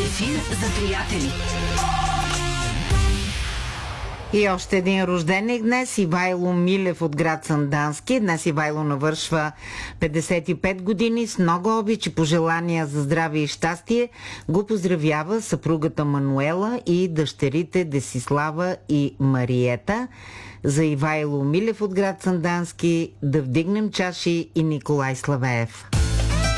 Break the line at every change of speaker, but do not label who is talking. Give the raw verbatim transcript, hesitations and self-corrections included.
Ефир за приятели.
И още един рожденик днес, Ивайло Милев от град Сандански. Днес Ивайло навършва петдесет и пет години. С много обич и пожелания за здраве и щастие го поздравява съпругата Мануела и дъщерите Десислава и Мариета. За Ивайло Милев от град Сандански да вдигнем чаши и Николай Славеев.